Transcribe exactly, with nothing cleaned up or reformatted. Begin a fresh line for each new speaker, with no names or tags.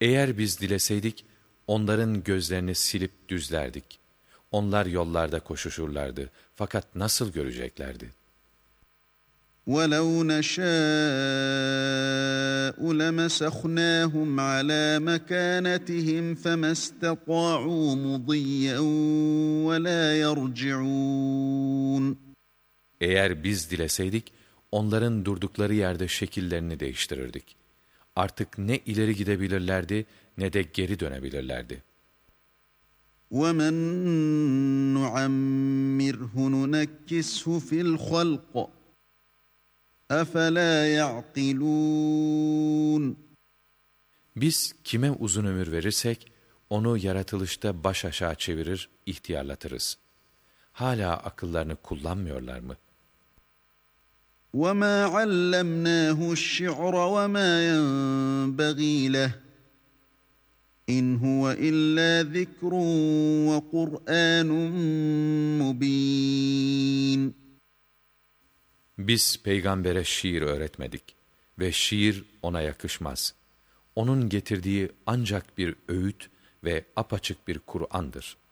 Eğer biz dileseydik, onların gözlerini silip düzlerdik. Onlar yollarda koşuşurlardı. Fakat nasıl göreceklerdi?
وَلَوْ نَشَاءُ لَمَسَخْنَاهُمْ عَلَى مَكَانَتِهِمْ فَمَا اسْتَطَاعُوا مُضِيًّا وَلَا يَرْجِعُونَ.
Eğer biz dileseydik, onların durdukları yerde şekillerini değiştirirdik. Artık ne ileri gidebilirlerdi, ne de geri dönebilirlerdi.
وَمَنْ نُعَمِّرْهُ نُنَكِّسْهُ فِي الْخَلْقِ أَفَلَا يَعْقِلُونَ.
Biz kime uzun ömür verirsek, onu yaratılışta baş aşağı çevirir, ihtiyarlatırız. Hala akıllarını kullanmıyorlar mı?
وَمَا عَلَّمْنَاهُ الشِّعْرَ وَمَا يَنبَغِي لَهُ إِنْ هُوَ إِلَّا ذِكْرٌ وَقُرْآنٌ مُبِينٌ.
Biz peygambere şiir öğretmedik ve şiir ona yakışmaz. Onun getirdiği ancak bir öğüt ve apaçık bir Kur'an'dır.